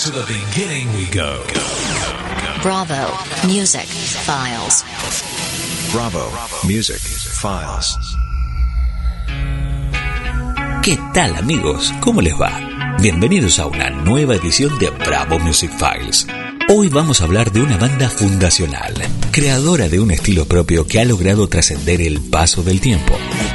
to the beginning we go. Bravo Music Files. Bravo Music Files. ¿Qué tal, amigos? ¿Cómo les va? Bienvenidos a una nueva edición de Bravo Music Files. Hoy vamos a hablar de una banda fundacional, creadora de un estilo propio que ha logrado trascender el paso del tiempo.